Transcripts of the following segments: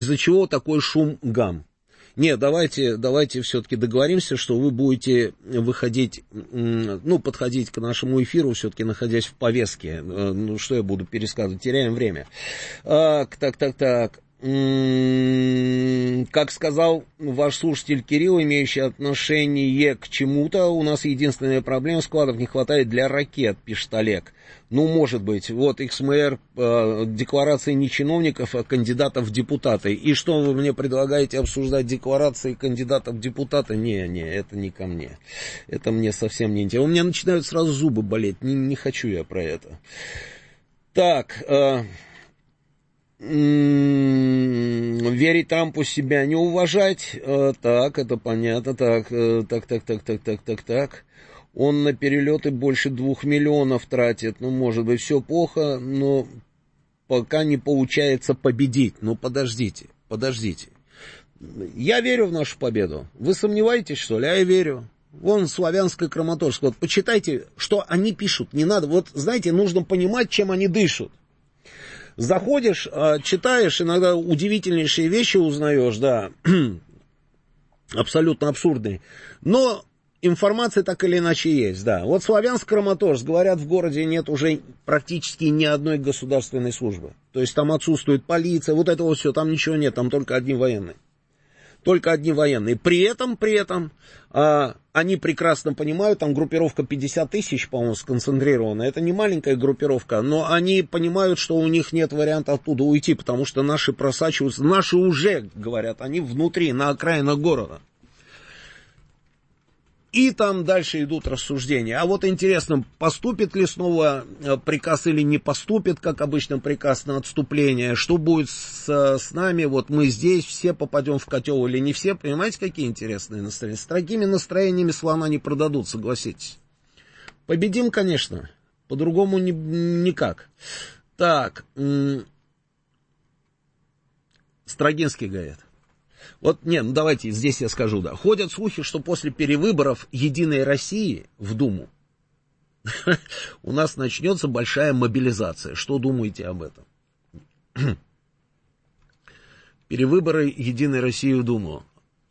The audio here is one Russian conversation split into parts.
Из-за чего такой шум, гам? Нет, давайте все-таки договоримся, что вы будете выходить, подходить к нашему эфиру, все-таки находясь в повестке. Ну, что я буду пересказывать? Теряем время. Так. Как сказал ваш слушатель Кирилл, имеющий отношение к чему-то, у нас единственная проблема — складов не хватает для ракет, пишет Олег. Ну, может быть. Вот XMR, декларации не чиновников, а кандидатов в депутаты. И что вы мне предлагаете обсуждать декларации кандидатов в депутаты? Не, это не ко мне. Это мне совсем не интересно. У меня начинают сразу зубы болеть. Не хочу я про это. Так... верить Трампу, себя не уважать. Так, это понятно. Так. Он на перелеты больше 2 миллионов тратит. Ну, может быть, все плохо, но пока не получается победить. Ну, подождите. Я верю в нашу победу. Вы сомневаетесь, что ли? А я верю. Вон Славянско-Краматорск. Вот почитайте, что они пишут. Не надо. Вот, знаете, нужно понимать, чем они дышат. Заходишь, читаешь, иногда удивительнейшие вещи узнаешь, да, абсолютно абсурдные, но информация так или иначе есть, да. Вот Славянск-Краматорск, говорят, в городе нет уже практически ни одной государственной службы, то есть там отсутствует полиция, вот это вот все, там ничего нет, там только одни военные. При этом они прекрасно понимают, там группировка 50 тысяч, по-моему, сконцентрирована. Это не маленькая группировка, но они понимают, что у них нет варианта оттуда уйти, потому что наши просачиваются. Наши уже, говорят, они внутри, на окраинах города. И там дальше идут рассуждения. А вот интересно, поступит ли снова приказ или не поступит, как обычно, приказ на отступление? Что будет с нами? Вот мы здесь, все попадем в котел или не все? Понимаете, какие интересные настроения? С такими настроениями слона не продадут, согласитесь. Победим, конечно. По-другому никак. Так. Строгинский говорит. Вот, давайте, здесь я скажу, да. Ходят слухи, что после перевыборов Единой России в Думу у нас начнется большая мобилизация. Что думаете об этом? Перевыборы Единой России в Думу.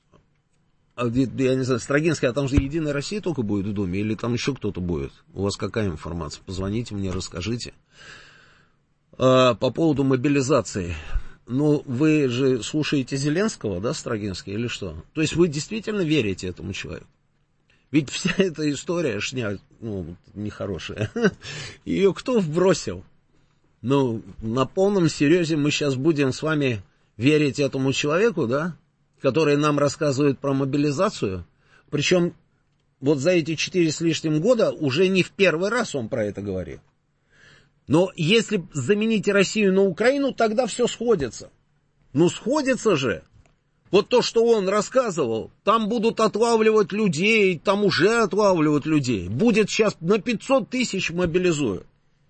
Я не знаю, Строгинский, а там же Единая Россия только будет в Думе, или там еще кто-то будет? У вас какая информация? Позвоните мне, расскажите. По поводу мобилизации. Ну, вы же слушаете Зеленского, да, Строгинский, или что? То есть вы действительно верите этому человеку? Ведь вся эта история, нехорошая, ее кто вбросил? Ну, на полном серьезе мы сейчас будем с вами верить этому человеку, да, который нам рассказывает про мобилизацию. Причем вот за эти 4 с лишним года уже не в первый раз он про это говорит. Но если заменить Россию на Украину, тогда все сходится. Ну, сходится же. Вот то, что он рассказывал, там будут отлавливать людей, там уже отлавливают людей. Будет сейчас на 500 тысяч мобилизуют.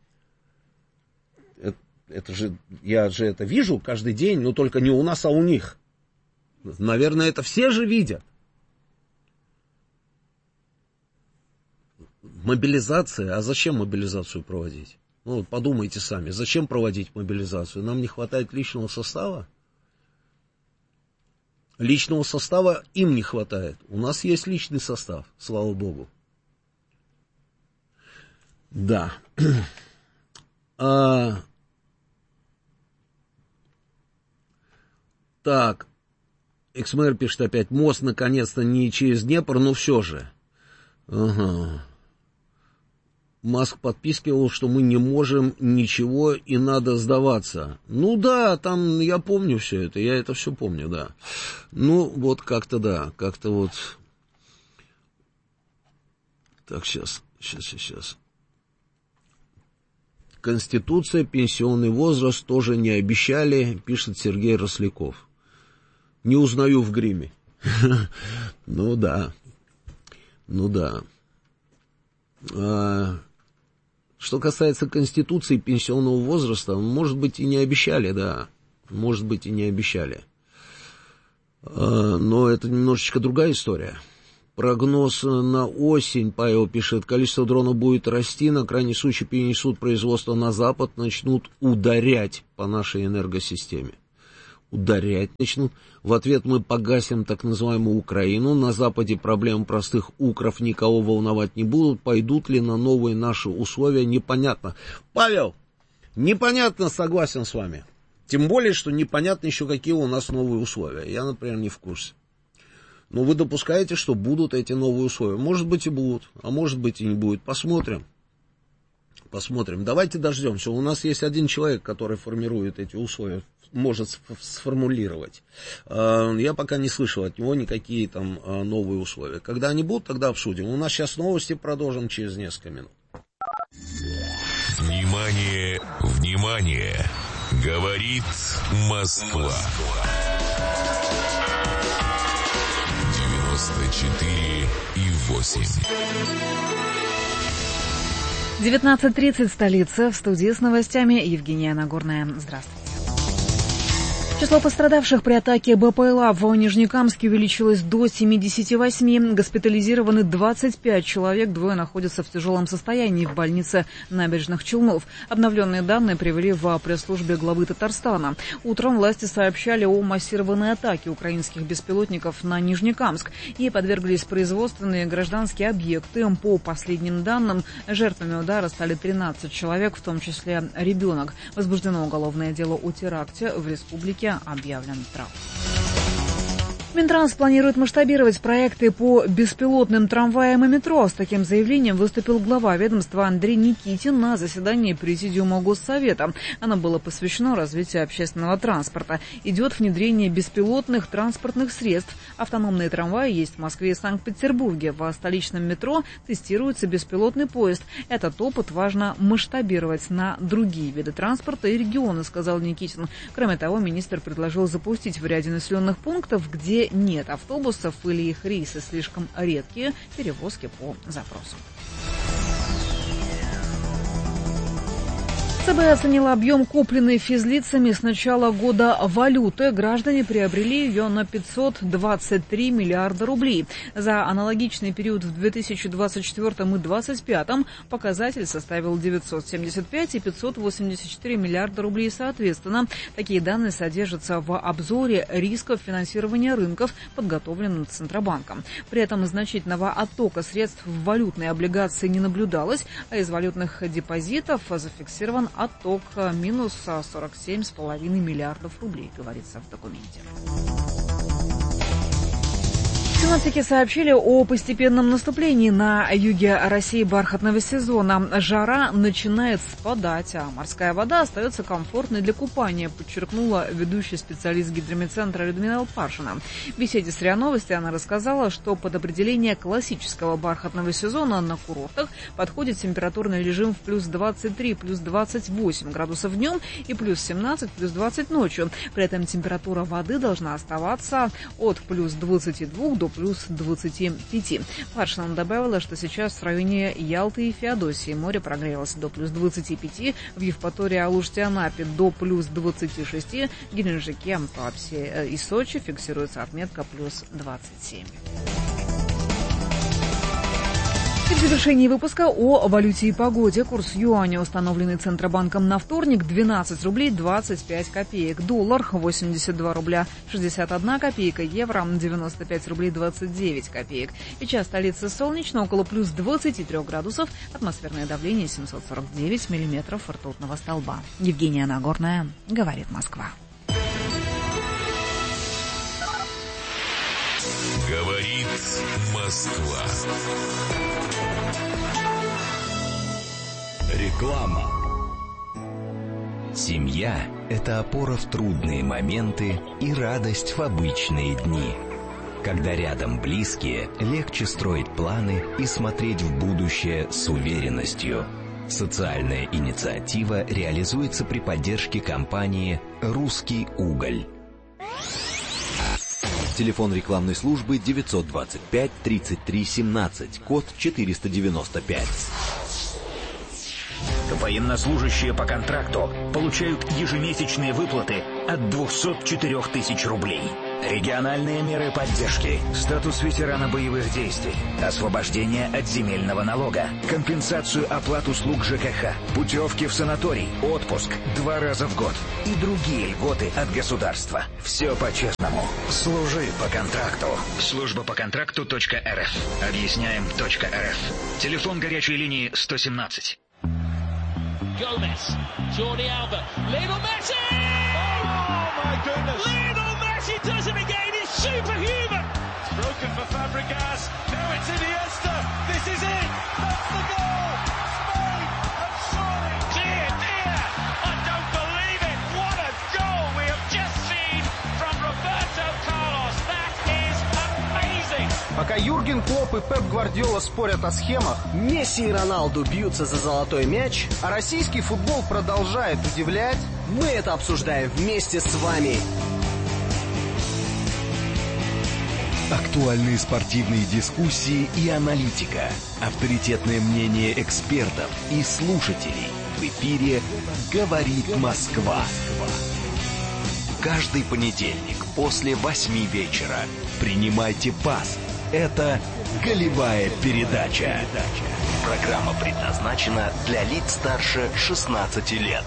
Это же, я же это вижу каждый день, но только не у нас, а у них. Наверное, это все же видят. Мобилизация, а зачем мобилизацию проводить? Ну, подумайте сами, зачем проводить мобилизацию? Нам не хватает личного состава? Личного состава им не хватает. У нас есть личный состав, слава богу. Да. Так. XMR пишет опять, мост наконец-то не через Днепр, но все же. Ага. Маск подпискивал, что мы не можем ничего и надо сдаваться. Ну да, там я помню все это, я это все помню, да. Ну вот как-то да, как-то вот. Так, сейчас. Конституция, пенсионный возраст тоже не обещали, пишет Сергей Росляков. Не узнаю в гриме. Ну да. Что касается Конституции пенсионного возраста, может быть и не обещали, да. Может быть и не обещали. Но это немножечко другая история. Прогноз на осень, Павел пишет, количество дронов будет расти, на крайний случай перенесут производство на Запад, начнут ударять по нашей энергосистеме. ударять начнут. В ответ мы погасим так называемую Украину. На Западе проблемы простых укров никого волновать не будут. Пойдут ли на новые наши условия, непонятно. Павел, непонятно, согласен с вами. Тем более, что непонятно еще, какие у нас новые условия. Я, например, не в курсе. Но вы допускаете, что будут эти новые условия? Может быть и будут, а может быть и не будет. Посмотрим. Посмотрим. Давайте дождемся. У нас есть один человек, который формирует эти условия, может сформулировать. Я пока не слышал от него никакие там новые условия. Когда они будут, тогда обсудим. У нас сейчас новости, продолжим через несколько минут. Внимание, внимание! Говорит Москва. 94,8. 19:30, столица. В студии с новостями Евгения Нагорная. Здравствуйте. Число пострадавших при атаке БПЛА в Нижнекамске увеличилось до 78. Госпитализированы 25 человек, двое находятся в тяжелом состоянии в больнице Набережных Челнов. Обновленные данные привели в пресс-службе главы Татарстана. Утром власти сообщали о массированной атаке украинских беспилотников на Нижнекамск. Ей подверглись производственные и гражданские объекты. По последним данным, жертвами удара стали 13 человек, в том числе ребенок. Возбуждено уголовное дело о теракте в республике. Объявлен траур. Минтранс планирует масштабировать проекты по беспилотным трамваям и метро. С таким заявлением выступил глава ведомства Андрей Никитин на заседании Президиума Госсовета. Оно было посвящено развитию общественного транспорта. Идет внедрение беспилотных транспортных средств. Автономные трамваи есть в Москве и Санкт-Петербурге. В столичном метро тестируется беспилотный поезд. Этот опыт важно масштабировать на другие виды транспорта и регионы, сказал Никитин. Кроме того, министр предложил запустить в ряде населенных пунктов, где нет автобусов или их рейсы слишком редкие, перевозки по запросу. ЦБ оценила объем купленной физлицами с начала года валюты. Граждане приобрели ее на 523 миллиарда рублей. За аналогичный период в 2024 и 2025 показатель составил 975 и 584 миллиарда рублей соответственно. Такие данные содержатся в обзоре рисков финансирования рынков, подготовленном Центробанком. При этом значительного оттока средств в валютные облигации не наблюдалось, а из валютных депозитов зафиксирован отток минус 47,5 миллиардов рублей, говорится в документе. Синоптики сообщили о постепенном наступлении на юге России бархатного сезона. Жара начинает спадать, а морская вода остается комфортной для купания, подчеркнула ведущий специалист гидромедцентра Людмила Паршина. В беседе с РИА Новости она рассказала, что под определение классического бархатного сезона на курортах подходит температурный режим в плюс 23, плюс 28 градусов днем и плюс 17, плюс 20 ночью. При этом температура воды должна оставаться от плюс 22 до плюс 25. Паршина добавила, что сейчас в районе Ялты и Феодосии море прогрелось до плюс 25, в Евпатории, Алуште, Анапе до плюс 26, в Геленджике, Туапсе и Сочи фиксируется отметка плюс 27. И в завершении выпуска о валюте и погоде. Курс юаня, установленный Центробанком на вторник, 12 рублей 25 копеек. Доллар 82 рубля 61 копейка. Евро 95 рублей 29 копеек. Сейчас столица солнечно, около плюс 23 градусов. Атмосферное давление 749 миллиметров ртутного столба. Евгения Нагорная, говорит Москва. Говорит Москва. Реклама. Семья – это опора в трудные моменты и радость в обычные дни. Когда рядом близкие, легче строить планы и смотреть в будущее с уверенностью. Социальная инициатива реализуется при поддержке компании «Русский уголь». Телефон рекламной службы 925 33 17, код 495. Военнослужащие по контракту получают ежемесячные выплаты от 204 тысяч рублей. Региональные меры поддержки. Статус ветерана боевых действий. Освобождение от земельного налога. Компенсацию оплат услуг ЖКХ. Путевки в санаторий. Отпуск 2 раза в год. И другие льготы от государства. Все по-честному. Служи по контракту. Служба по контракту.рф. Объясняем.рф. Телефон горячей линии 117. Gomez, Jordi Alba, Lionel Messi! Oh my goodness! Lionel Messi does it again, he's superhuman! It's broken for Fabregas, now it's Iniesta, this is it! That's the goal! Spain have soaring! Dear, dear! I don't believe it! What a goal we have just seen from Roberto Carlos! That is amazing! Пока Юрген Клопп и Пеп Гвардиола спорят о схемах, Месси и Роналду бьются за золотой мяч, а российский футбол продолжает удивлять, мы это обсуждаем вместе с вами. Актуальные спортивные дискуссии и аналитика. Авторитетное мнение экспертов и слушателей. В эфире «Говорит Москва». Каждый понедельник после 8 вечера. Принимайте пас. Это «Голевая передача». Программа предназначена для лиц старше 16 лет.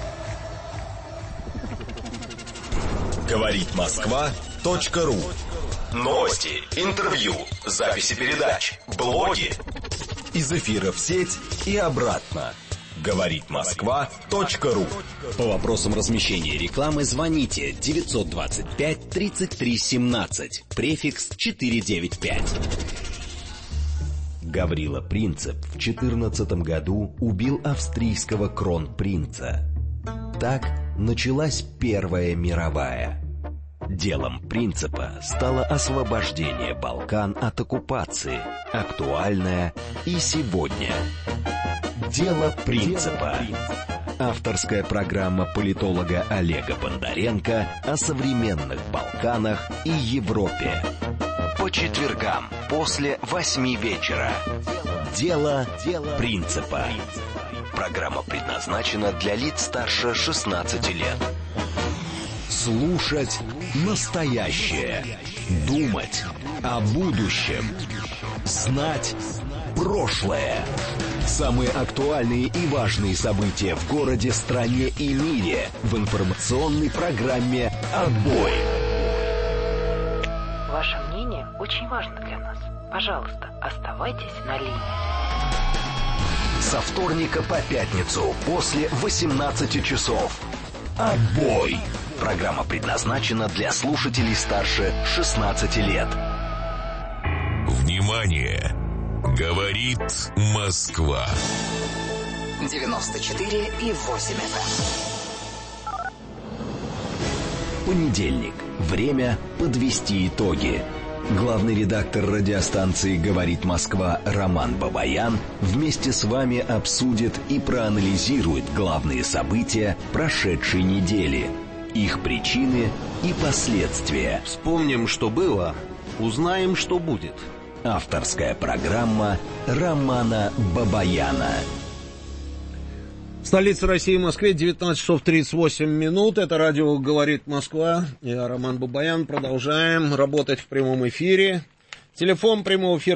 Говорит Москва.ру. Новости, интервью, записи передач, блоги. Из эфира в сеть и обратно. Говорит Москва.ру. По вопросам размещения рекламы звоните 925 33 17, префикс 495. Гаврила Принцип в 14 году убил австрийского кронпринца. Так началась Первая мировая. Делом Принципа стало освобождение Балкан от оккупации, актуальное и сегодня. Дело Принципа. Авторская программа политолога Олега Бондаренко о современных Балканах и Европе. По четвергам после 8 вечера. Дело Принципа. Программа предназначена для лиц старше 16 лет. Слушать настоящее. Думать о будущем. Знать прошлое. Самые актуальные и важные события в городе, стране и мире в информационной программе «Отбой». Ваше мнение очень важно для нас. Пожалуйста, оставайтесь на линии. Со вторника по пятницу после 18 часов. «Отбой». Программа предназначена для слушателей старше 16 лет. Внимание! Говорит Москва. 94,8 FM. Понедельник. Время подвести итоги. Главный редактор радиостанции «Говорит Москва» Роман Бабаян вместе с вами обсудит и проанализирует главные события прошедшей недели, их причины и последствия. Вспомним, что было, узнаем, что будет. Авторская программа Романа Бабаяна. Столица России, Москве, 19 часов 38 минут. Это радио «Говорит Москва». Я Роман Бабаян. Продолжаем работать в прямом эфире. Телефон прямого эфира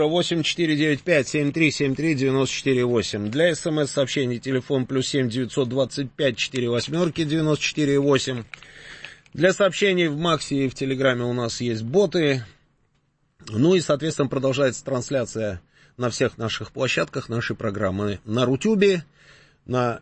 8495-7373-94-8. Для СМС-сообщений телефон +7 925 48 94-8. Для сообщений в Максе и в Телеграме у нас есть боты. Ну и, соответственно, продолжается трансляция на всех наших площадках нашей программы. На Рутюбе, на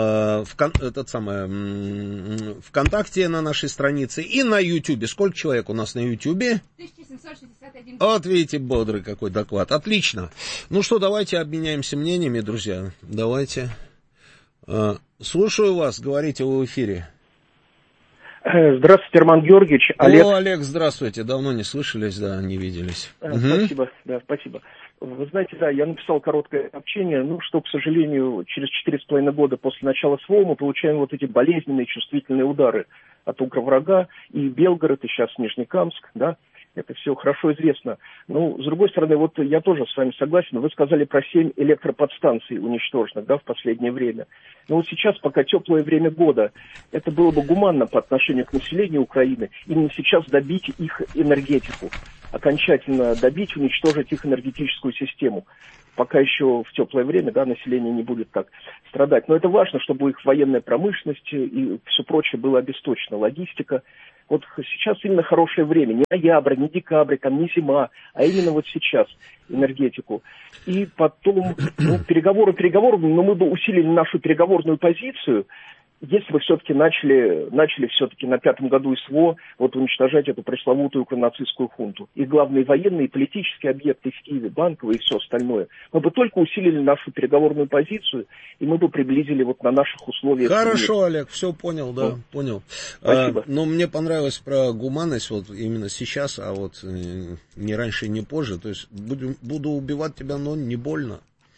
ВКонтакте на нашей странице и на Ютубе. Сколько человек у нас на Ютубе? 1761. Вот видите, бодрый какой доклад. Отлично. Ну что, давайте обменяемся мнениями, друзья. Давайте. Слушаю вас, говорите вы в эфире. Здравствуйте, Роман Георгиевич. Олег. О, Олег, здравствуйте. Давно не слышались, да, не виделись. Спасибо, да, спасибо. Вы знаете, да, я написал короткое сообщение, что, к сожалению, через 4,5 года после начала СВО мы получаем вот эти болезненные чувствительные удары от укроврага, и Белгород, и сейчас Нижнекамск, да. Это все хорошо известно. Ну, с другой стороны, вот я тоже с вами согласен. Вы сказали про 7 электроподстанций уничтоженных, да, в последнее время. Но вот сейчас, пока теплое время года, это было бы гуманно по отношению к населению Украины именно сейчас добить их энергетику. Окончательно добить, уничтожить их энергетическую систему. Пока еще в теплое время, да, население не будет так страдать. Но это важно, чтобы их военная промышленность и все прочее было обесточено, логистика. Вот сейчас именно хорошее время, не ноябрь, не декабрь, там, не зима, а именно вот сейчас энергетику. И потом, переговоры, но мы бы усилили нашу переговорную позицию, если бы все-таки начали все-таки на 5-м году СВО вот уничтожать эту пресловутую укронацистскую хунту. И главные военные и политические объекты в Киеве, банковые и все остальное. Мы бы только усилили нашу переговорную позицию, и мы бы приблизили вот на наших условиях. Хорошо, Олег, все понял, да, понял. Спасибо. Но мне понравилось про гуманность вот именно сейчас, а вот не раньше, не позже. То есть буду убивать тебя, но не больно.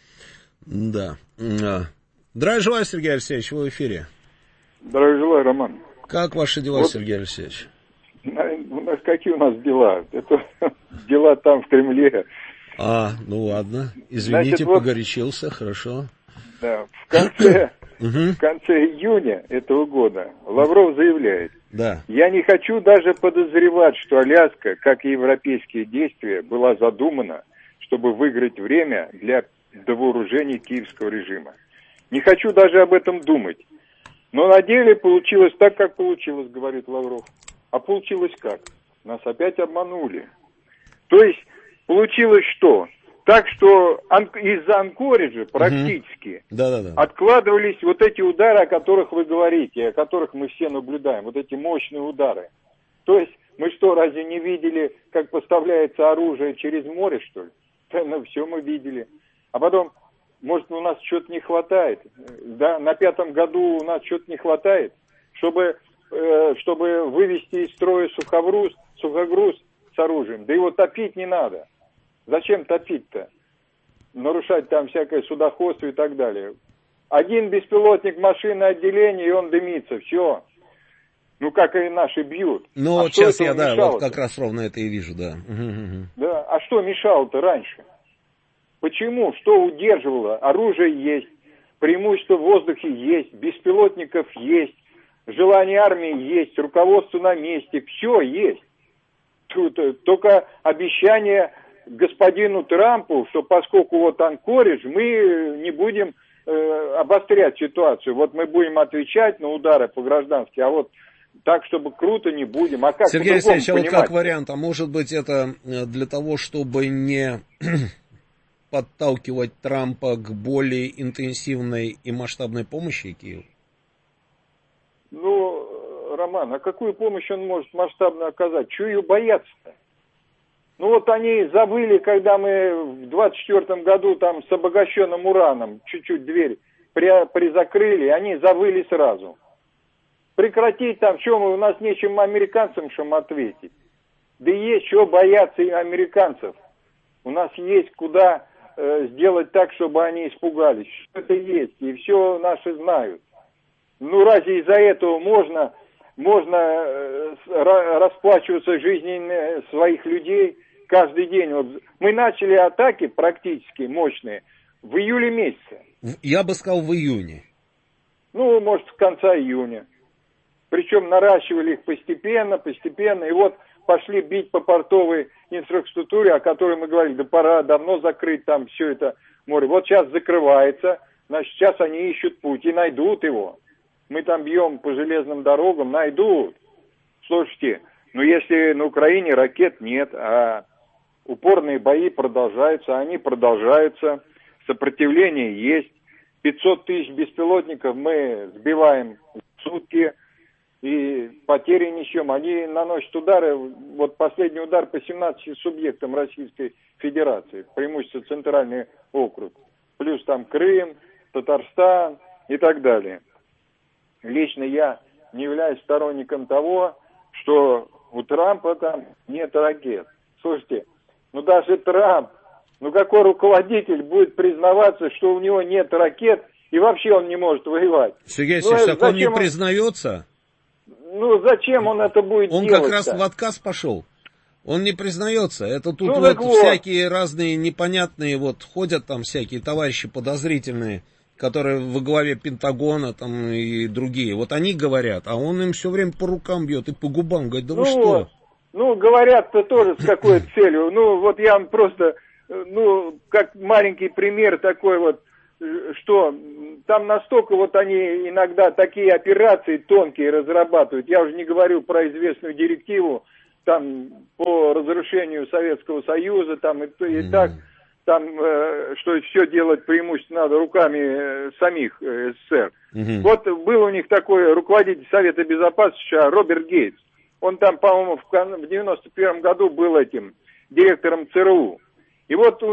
Да. Здравия желаю, Сергей Алексеевич, вы в эфире. Здравия желаю, Роман. Как ваши дела, вот, Сергей Алексеевич? Какие у нас дела? Это дела там, в Кремле. Ну ладно. Извините, значит, погорячился, хорошо. Да, в конце июня этого года Лавров заявляет, я не хочу даже подозревать, что Аляска, как и европейские действия, была задумана, чтобы выиграть время для довооружения киевского режима. Не хочу даже об этом думать. Но на деле получилось так, как получилось, говорит Лавров. А получилось как? Нас опять обманули. То есть получилось что? Так что из-за Анкориджа практически откладывались вот эти удары, о которых вы говорите, о которых мы все наблюдаем, вот эти мощные удары. То есть мы что, разве не видели, как поставляется оружие через море, что ли? Да, ну все мы видели. А потом... Может, у нас что-то не хватает, да, на 5-м году у нас что-то не хватает, чтобы вывести из строя сухогруз с оружием, да его топить не надо. Зачем топить-то? Нарушать там всякое судоходство и так далее. Один беспилотник машинное отделение, и он дымится, все. Ну, как и наши бьют. Ну, вот сейчас я, вот как раз ровно это и вижу, да. Да, а что мешало-то раньше? Почему? Что удерживало? Оружие есть, преимущество в воздухе есть, беспилотников есть, желание армии есть, руководство на месте, все есть. Тут только обещание господину Трампу, что поскольку вот Анкоридж, мы не будем обострять ситуацию. Вот мы будем отвечать на удары по-граждански, а вот так, чтобы круто, не будем. А как Сергей Алексеевич, а вот как вариант, а может быть это для того, чтобы не... подталкивать Трампа к более интенсивной и масштабной помощи Киеву? Ну, Роман, а какую помощь он может масштабно оказать? Чего ее бояться-то? Ну вот они забыли, когда мы в 24-м году там с обогащенным ураном чуть-чуть дверь призакрыли, они забыли сразу. Прекратить там, что мы, у нас нечем американцам чем ответить. Да есть чего бояться и американцев. У нас есть куда сделать так, чтобы они испугались. Что это есть, и все наши знают. Ну, разве из-за этого можно расплачиваться жизнями своих людей каждый день? Вот мы начали атаки практически мощные в июле месяце. Я бы сказал, в июне. Ну, может, с конца июня. Причем наращивали их постепенно, и вот пошли бить по портовой инфраструктуре, о которой мы говорили, да пора давно закрыть там все это море. Вот сейчас закрывается, значит, сейчас они ищут путь и найдут его. Мы там бьем по железным дорогам, найдут. Слушайте, ну если на Украине ракет нет, а упорные бои продолжаются, они продолжаются, сопротивление есть, 500 тысяч беспилотников мы сбиваем в сутки, и потери несем. Они наносят удары, вот последний удар по 17 субъектам Российской Федерации, преимущество Центральный округ, плюс там Крым, Татарстан и так далее. Лично я не являюсь сторонником того, что у Трампа там нет ракет. Слушайте, ну даже Трамп, ну какой руководитель будет признаваться, что у него нет ракет и вообще он не может воевать? Сергей Алексеевич, так он не признается? Ну, зачем он это будет делать? Он как раз в отказ пошел. Он не признается. Это тут всякие разные непонятные, ходят там всякие товарищи подозрительные, которые во главе Пентагона там и другие. Вот они говорят, а он им все время по рукам бьет и по губам. Говорит, да вы что? Говорят-то тоже с какой целью. Я вам просто, как маленький пример такой что там настолько они иногда такие операции тонкие разрабатывают. Я уже не говорю про известную директиву там по разрушению Советского Союза, там и так, там, что все делать преимущественно надо руками самих СССР. Был у них такой руководитель Совета Безопасности США Роберт Гейтс. Он там, по-моему, в 91 году был директором ЦРУ. И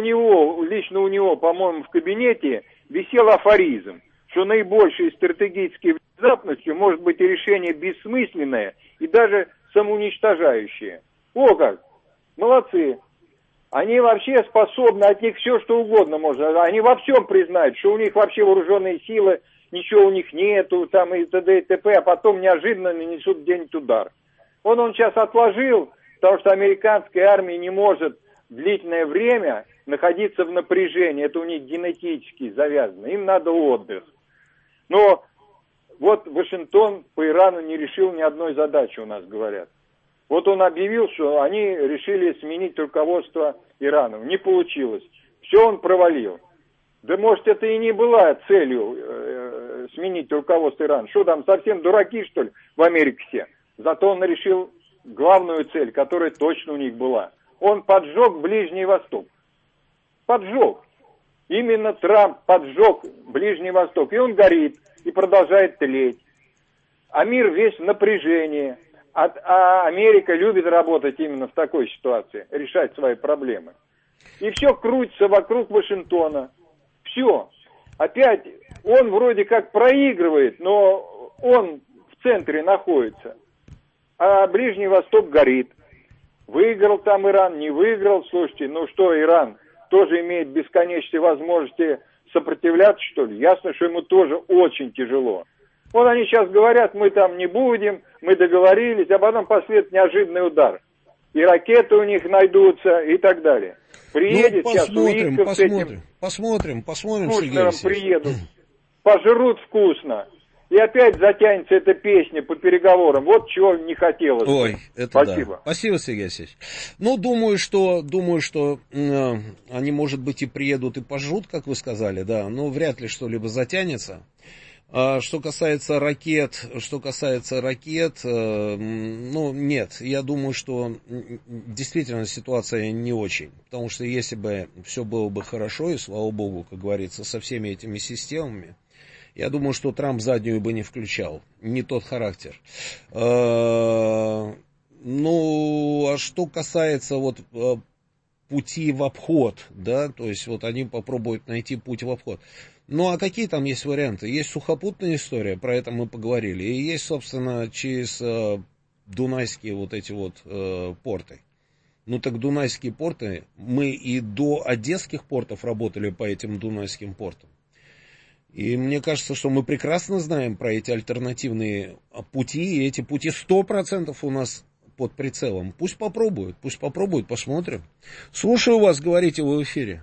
лично у него, по-моему, в кабинете висел афоризм, что наибольшей стратегической внезапностью может быть и решение бессмысленное и даже самоуничтожающее. Как! Молодцы! Они вообще способны, от них все что угодно можно. Они во всем признают, что у них вообще вооруженные силы, ничего у них нету, там и т.д. и т.п., а потом неожиданно нанесут где-нибудь удар. Он сейчас отложил, потому что американская армия не может длительное время находиться в напряжении. Это у них генетически завязано. Им надо отдых. Но Вашингтон по Ирану не решил ни одной задачи, у нас говорят. Он объявил, что они решили сменить руководство Ираном. Не получилось. Все он провалил. Да может это и не была целью сменить руководство Ирана. Что там, совсем дураки, что ли, в Америке все? Зато он решил главную цель, которая точно у них была. Он поджег Ближний Восток. Поджег. Именно Трамп поджег Ближний Восток. И он горит, и продолжает тлеть. А мир весь в напряжении. А Америка любит работать именно в такой ситуации, решать свои проблемы. И все крутится вокруг Вашингтона. Все. Опять он вроде как проигрывает, но он в центре находится. А Ближний Восток горит. Выиграл там Иран, не выиграл. Слушайте, Иран тоже имеет бесконечные возможности сопротивляться, что ли? Ясно, что ему тоже очень тяжело. Они сейчас говорят, мы там не будем, мы договорились, а потом последует неожиданный удар. И ракеты у них найдутся и так далее. Приедет сейчас Уитков с этим... Посмотрим, приедут. Пожрут вкусно. И опять затянется эта песня по переговорам. Вот чего не хотелось. Ой, это спасибо. Да. Спасибо, Сергей Алексеевич. Думаю, что они, может быть, и приедут, и пожрут, как вы сказали, да, но вряд ли что-либо затянется. Что касается ракет, нет, я думаю, что действительно ситуация не очень, потому что если бы все было бы хорошо, и слава богу, как говорится, со всеми этими системами, я думаю, что Трамп заднюю бы не включал, не тот характер. А что касается пути в обход, да, то есть они попробуют найти путь в обход. А какие там есть варианты? Есть сухопутная история, про это мы поговорили, и есть, собственно, через дунайские порты. Так дунайские порты, мы и до одесских портов работали по этим дунайским портам. И мне кажется, что мы прекрасно знаем про эти альтернативные пути, и эти пути 100% у нас под прицелом. Пусть попробуют, посмотрим. Слушаю вас, говорите, вы в эфире.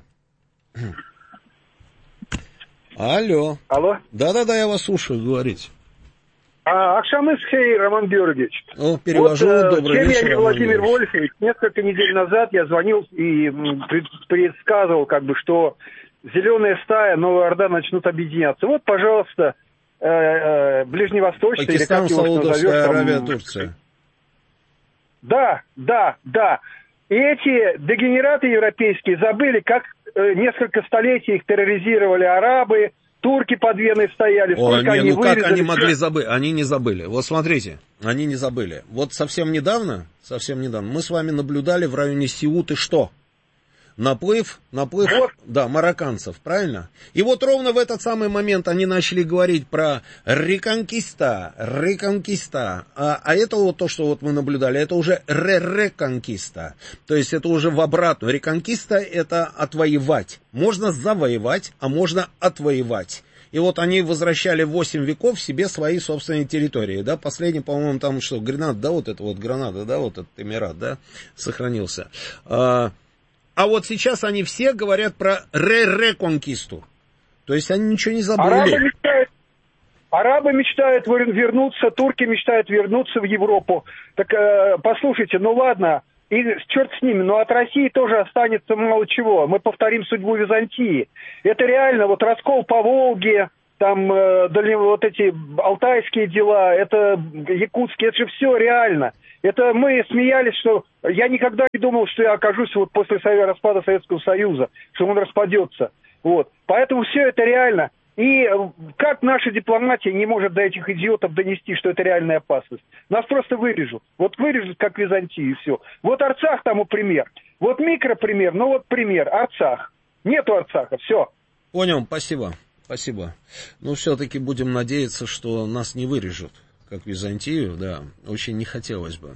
Алло. Да, я вас слушаю, говорите. Акшамысхей, Роман Георгиевич. Перевожу, добрый вечер, я, Владимир Вольфович, несколько недель назад я звонил и предсказывал, что Зеленая стая, Новая Орда начнут объединяться. Пожалуйста, Ближневосточная, Пакистан, или как его Саудовская Аравия, Турция. Да. И эти дегенераты европейские забыли, как несколько столетий их терроризировали арабы, турки под Веной стояли. Как они могли забыть? Они не забыли. Смотрите, они не забыли. Совсем недавно, мы с вами наблюдали в районе Сеуты что? Наплыв, да, марокканцев, правильно? И ровно в этот самый момент они начали говорить про реконкиста. А это то, что мы наблюдали, это уже реконкиста. То есть это уже в обратную. Реконкиста — это отвоевать. Можно завоевать, а можно отвоевать. и вот они возвращали 8 веков себе свои собственные территории, да, последний, по-моему, там что, Гренада, да, вот это вот Гранада, да, вот этот Эмират, да, сохранился. А вот сейчас они все говорят про реконкисту, то есть они ничего не забыли. Арабы мечтают вернуться, турки мечтают вернуться в Европу. Так послушайте, ну ладно, и черт с ними, но от России тоже останется мало чего. Мы повторим судьбу Византии. Это реально, вот раскол по Волге, там вот эти алтайские дела, это якутские, это же все реально. Это мы смеялись, что я никогда не думал, что я окажусь вот после распада Советского Союза, что он распадется. Вот. Поэтому все это реально. И как наша дипломатия не может до этих идиотов донести, что это реальная опасность? Нас просто вырежут. Вот вырежут, как Византию, и все. Вот Арцах тому пример. Вот микропример, ну вот пример. Арцах. Нету Арцаха, все. Понял, спасибо. Спасибо. Ну, все-таки будем надеяться, что нас не вырежут, как Византию, да. Очень не хотелось бы.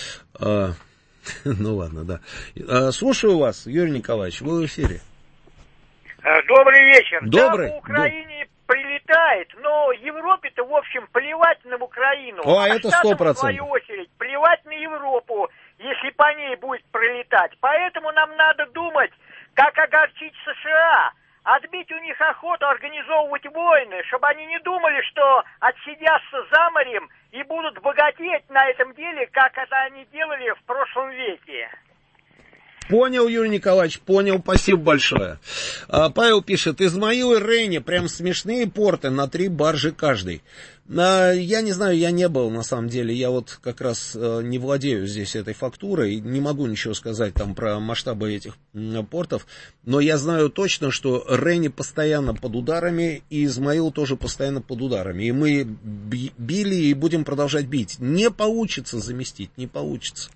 Ну, ладно, да. Слушаю вас, Юрий Николаевич, вы в эфире. Добрый вечер. Добрый. Да, в Украине прилетает, но Европе-то, в общем, плевать на Украину. Это 100%. В свою очередь, плевать на Европу, если по ней будет пролетать. Поэтому нам надо думать, как огорчить США, отбить у них охоту организовывать войны, чтобы они не думали, что отсидятся за морем и будут богатеть на этом деле, как это они делали в прошлом веке. Понял, Юрий Николаевич, понял, спасибо большое. Павел пишет, Измаил и Рейни, прям смешные порты, на 3 баржи каждый. Я не знаю, я не был, на самом деле, я вот как раз не владею здесь этой фактурой, не могу ничего сказать там про масштабы этих портов, но я знаю точно, что Рейни постоянно под ударами, и Измаил тоже постоянно под ударами, и мы били и будем продолжать бить. Не получится заместить, не получится.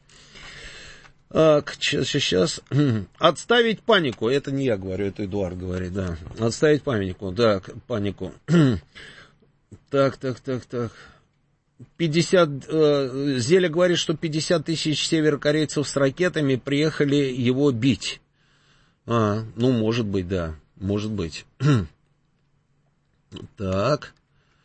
Сейчас. Отставить панику. Это не я говорю, это Эдуард говорит, да. Отставить панику, да, панику. Так. 50... Зеля говорит, что 50 тысяч северокорейцев с ракетами приехали его бить. Ну, может быть, да. Может быть. Так.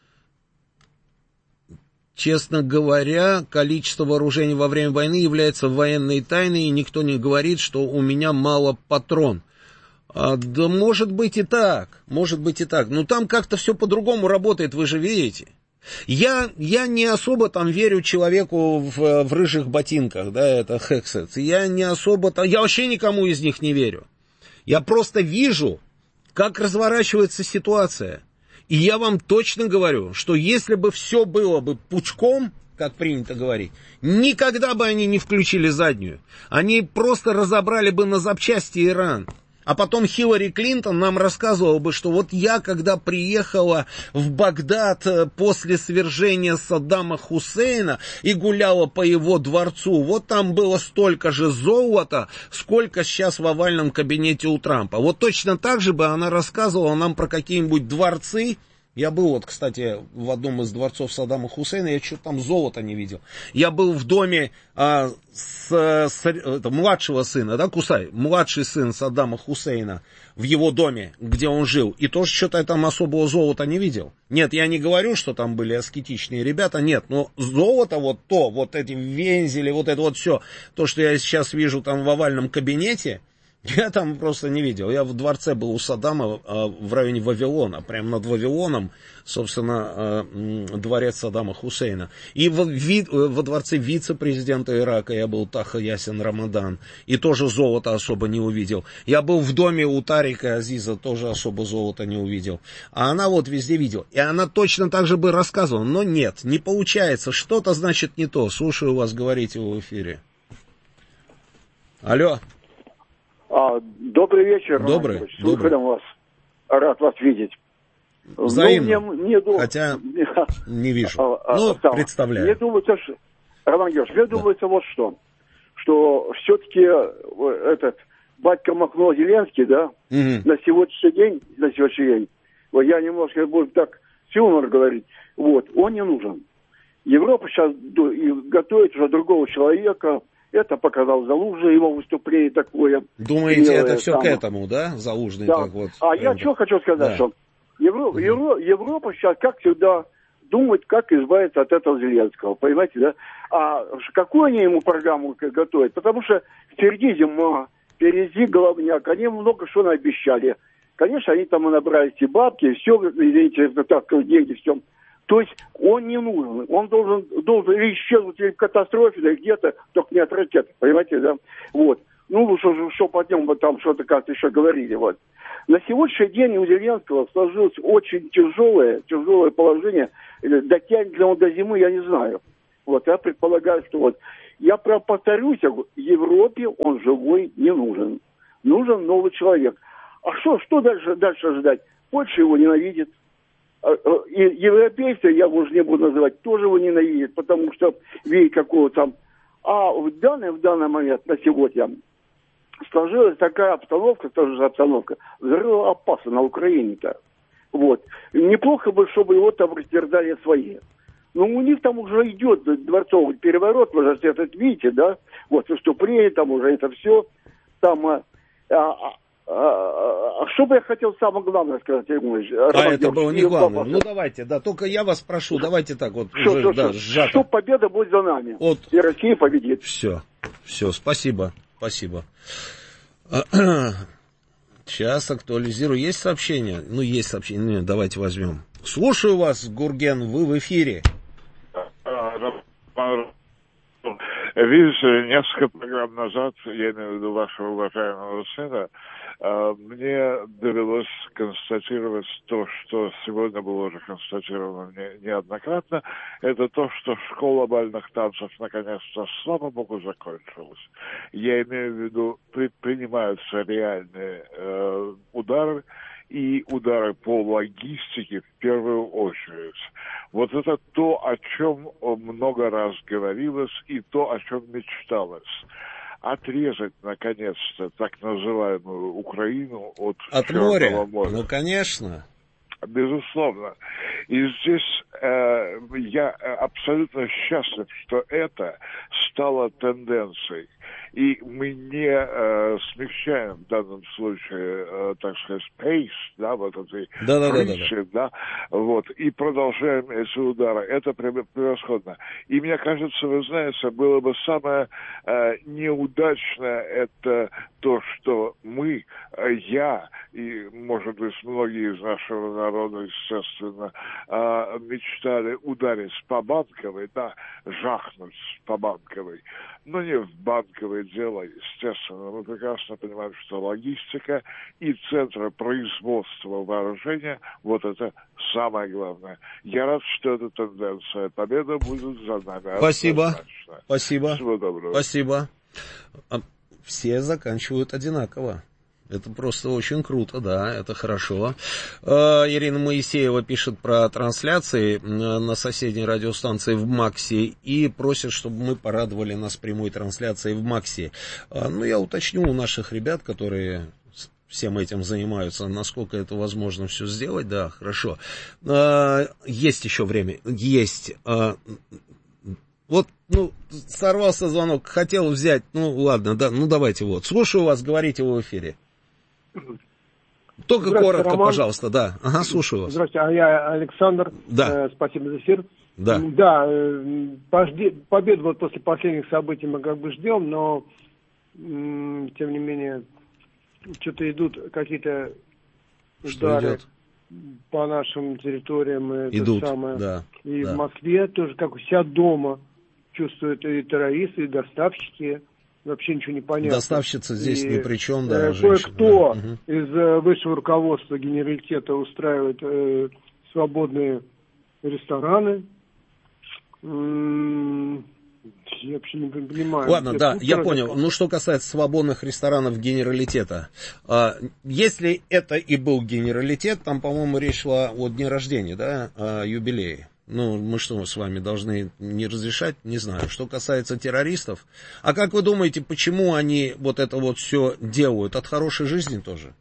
Честно говоря, количество вооружений во время войны является военной тайной, и никто не говорит, что у меня мало патрон. Да может быть и так, может быть и так. Но там как-то все по-другому работает, вы же видите. Я не особо там верю человеку в рыжих ботинках, да, это Хексет. Я вообще никому из них не верю. Я просто вижу, как разворачивается ситуация. И я вам точно говорю, что если бы все было бы пучком, как принято говорить, никогда бы они не включили заднюю. Они просто разобрали бы на запчасти Иран. А потом Хиллари Клинтон нам рассказывала бы, что вот я, когда приехала в Багдад после свержения Саддама Хусейна и гуляла по его дворцу, вот там было столько же золота, сколько сейчас в овальном кабинете у Трампа. Вот точно так же бы она рассказывала нам про какие-нибудь дворцы. Я был вот, кстати, в одном из дворцов Саддама Хусейна, я что-то там золота не видел. Я был в доме младшего сына, да, Кусай, младший сын Саддама Хусейна, в его доме, где он жил, и тоже что-то я там особого золота не видел. Нет, я не говорю, что там были аскетичные ребята, нет, но золото вот то, вот эти вензели, вот это вот все, то, что я сейчас вижу там в овальном кабинете, я там просто не видел. Я в дворце был у Саддама в районе Вавилона. Прямо над Вавилоном, собственно, дворец Саддама Хусейна. И во дворце вице-президента Ирака я был, Таха Ясин Рамадан. И тоже золота особо не увидел. Я был в доме у Тарика Азиза, тоже особо золота не увидел. А она вот везде видела. И она точно так же бы рассказывала. Но нет, не получается. Что-то значит не то. Слушаю вас, говорите в эфире. Алло. Добрый вечер. Добрый. Слушаем вас. Рад вас видеть. Взаимно. Хотя не вижу. Представляю. Мне думается, Роман Георгиевич, думается вот что все-таки этот батька Махно Зеленский, да, на сегодняшний день, вот я немножко буду так с юмором говорить, вот, он не нужен. Европа сейчас готовит уже другого человека. Это показал Залужный, его выступление такое. Думаете, это все там к этому, да? Залужный да. так вот. Я что хочу сказать, что Европа сейчас, как всегда, думает, как избавиться от этого Зеленского, понимаете, да? А какую они ему программу готовят? Потому что впереди зима, впереди головняк, они много что наобещали. Конечно, они там и набрали эти бабки, и все, извините, так, деньги, все. То есть он не нужен, он должен исчезнуть или в катастрофе, или где-то, только не от ракет, понимаете, да? Вот. Ну, что по нему там что-то как-то еще говорили, вот. На сегодняшний день у Зеленского сложилось очень тяжелое положение. Дотянет ли он до зимы, я не знаю. Вот, я предполагаю, что вот. Я повторюсь, Европе он живой не нужен. Нужен новый человек. А что дальше ждать? Польша его ненавидит. И европейцы, я уже не буду называть, тоже его ненавидят, потому что видят какого там. А в данный момент, на сегодня, сложилась такая обстановка, взрывоопасна на Украине-то. Вот. Неплохо бы, чтобы его там растерзали свои. Но у них там уже идет дворцовый переворот, вы же это видите, да? Вот, выступление там уже, это все. Там, что бы я хотел самое главное сказать, это было не главное. Ну давайте, да, только я вас прошу, давайте так вот. Сжато. Что победа будет за нами. Вот. И Россия победит. Все, спасибо. Сейчас актуализирую. Есть сообщение? Ну, есть сообщение. Нет, давайте возьмем. Слушаю вас, Гурген, вы в эфире. Видите, несколько программ назад, я имею в виду вашего уважаемого сына, мне довелось констатировать то, что сегодня было уже констатировано неоднократно, это то, что школа бальных танцев наконец-то, слава богу, закончилась. Я имею в виду, предпринимаются реальные удары, и удары по логистике в первую очередь. Вот это то, о чем много раз говорилось, и то, о чем мечталось. Отрезать, наконец-то, так называемую Украину от Черного моря. Ну, конечно. Безусловно. И здесь я абсолютно счастлив, что это стало тенденцией. И мы не смягчаем в данном случае, так сказать, pace, да, вот этой притчи, да, вот, и продолжаем эти удары. Это превосходно. И мне кажется, вы знаете, было бы самое неудачное это то, что мы, я и, может быть, многие из нашего народа, естественно, мечтали ударить по Банковой, да, жахнуть по Банковой, но не в Банковое дело, естественно. Мы прекрасно понимаем, что логистика и центры производства вооружения, вот это самое главное. Я рад, что это тенденция. Победа будет за нами. Спасибо. Спасибо. Всего доброго. Спасибо. Все заканчивают одинаково. Это просто очень круто, да, это хорошо. Ирина Моисеева пишет про трансляции на соседней радиостанции в МАКСе и просит, чтобы мы порадовали нас прямой трансляцией в МАКСе. Ну, я уточню у наших ребят, которые всем этим занимаются, насколько это возможно все сделать, да, хорошо. Есть еще время, есть. Вот, ну, сорвался звонок, хотел взять, ну, ладно, да, ну, давайте вот. Слушаю вас, говорите в эфире. Только коротко, Роман. Пожалуйста, да. Ага, слушаю вас. Здравствуйте, а я Александр. Да. Спасибо за эфир. Да. Да, победу вот после последних событий мы как бы ждем, но тем не менее что-то идут какие-то удары по нашим территориям. Идут, самое. Да. И да. в Москве тоже, как у себя дома, чувствуют и террористы, и доставщики. Вообще ничего не понятно. Доставщица здесь ни при чем, да, кое-кто из высшего руководства генералитета устраивает свободные рестораны. Я вообще не понимаю. Ладно, да, я понял. Ну, что касается свободных ресторанов генералитета. Если это и был генералитет, там, по-моему, речь шла о дне рождения, да, о юбилее. Ну, мы что, с вами должны не разрешать? Не знаю. Что касается террористов. А как вы думаете, почему они вот это вот все делают? От хорошей жизни тоже?